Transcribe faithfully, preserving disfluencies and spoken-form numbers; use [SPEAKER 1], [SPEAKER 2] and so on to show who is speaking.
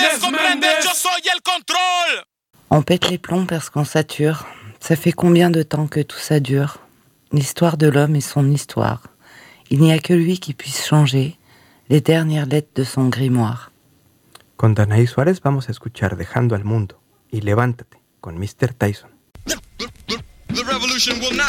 [SPEAKER 1] Yo soy el control.
[SPEAKER 2] On pète les plombs parce qu'on sature. Ça fait combien de temps que tout ça dure? L'histoire de l'homme est son histoire. Il n'y a que lui qui puisse changer les dernières lettres de son grimoire.
[SPEAKER 3] Con Danaí Suárez vamos a escuchar Dejando al Mundo y Levántate con mister Tyson.
[SPEAKER 1] The revolution will not